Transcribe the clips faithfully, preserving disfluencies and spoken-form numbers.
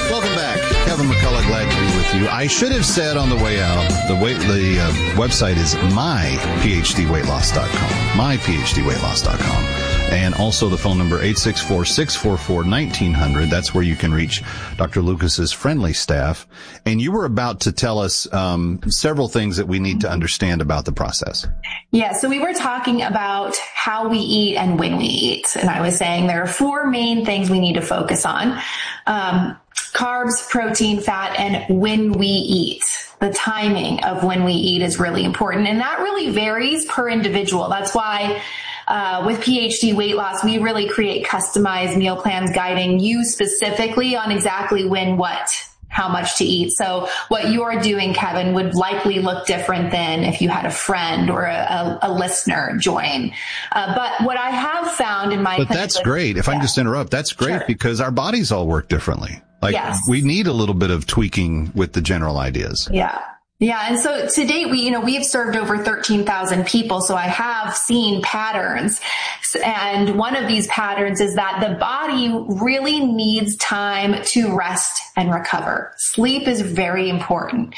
Welcome back. Kevin McCullough, glad to be with you. I should have said on the way out, the weight, the uh, website is my p h d weight loss dot com, my p h d weight loss dot com. And also the phone number eight six four, six four four, one nine zero zero. That's where you can reach Doctor Lucas's friendly staff. And you were about to tell us um, several things that we need to understand about the process. Yeah, so we were talking about how we eat and when we eat. And I was saying there are four main things we need to focus on. Um, carbs, protein, fat, and when we eat. The timing of when we eat is really important. And that really varies per individual. That's why Uh, with P H D Weight Loss, we really create customized meal plans guiding you specifically on exactly when, what, how much to eat. So what you're doing, Kevin, would likely look different than if you had a friend or a, a, a listener join. Uh, but what I have found in my But that's great. If yeah. I can just interrupt, that's great sure. because our bodies all work differently. Like yes. we need a little bit of tweaking with the general ideas. Yeah. Yeah. And so to date, we, you know, we have served over thirteen thousand people. So I have seen patterns. And one of these patterns is that the body really needs time to rest and recover. Sleep is very important.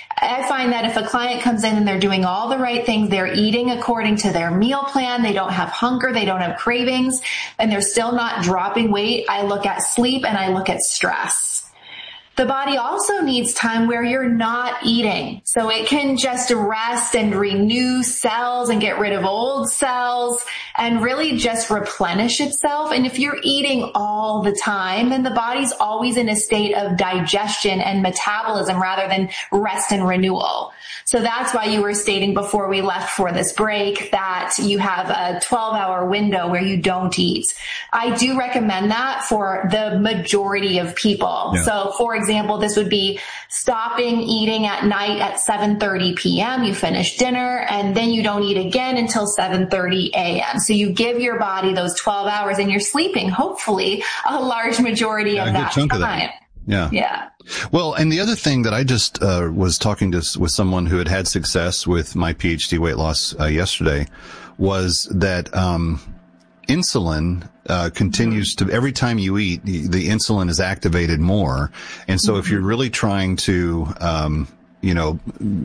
I find that if a client comes in and they're doing all the right things, they're eating according to their meal plan, they don't have hunger, they don't have cravings, and they're still not dropping weight, I look at sleep and I look at stress. The body also needs time where you're not eating. So it can just rest and renew cells and get rid of old cells and really just replenish itself. And if you're eating all the time, then the body's always in a state of digestion and metabolism rather than rest and renewal. So that's why you were stating before we left for this break that you have a twelve hour window where you don't eat. I do recommend that for the majority of people. Yeah. So for example, this would be stopping eating at night at seven thirty p.m. You finish dinner and then you don't eat again until seven thirty a.m. So you give your body those twelve hours and you're sleeping, hopefully, a large majority yeah, of that time. Of that. Yeah. Yeah. Well, and the other thing that I just uh, was talking to with someone who had had success with my P H D weight loss uh, yesterday was that um insulin uh continues to, every time you eat, the, the insulin is activated more. And so mm-hmm. if you're really trying to, um, you know,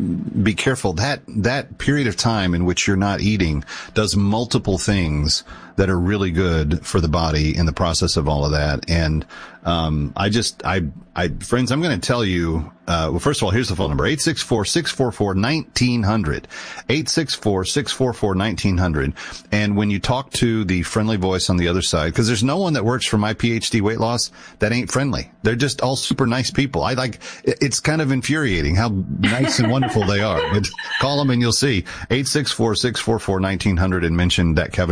be careful, that, that period of time in which you're not eating does multiple things that are really good for the body in the process of all of that. And, um, I just, I, I, friends, I'm going to tell you, uh, well, first of all, here's the phone number, eight six four, six four four, one nine zero zero, eight six four, six four four, one nine zero zero. And when you talk to the friendly voice on the other side, because there's no one that works for my P H D weight loss that ain't friendly. They're just all super nice people. I like, it's kind of infuriating how nice and wonderful they are. But call them and you'll see. eight six four, six four four, one nine zero zero and mention that Kevin